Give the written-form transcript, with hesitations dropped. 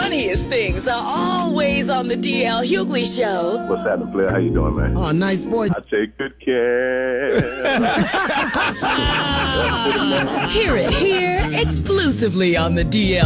funniest things are always on the DL Hughley Show. What's happening, player? How you doing, man? Oh, nice voice. I take good care. Hear it here exclusively on the DL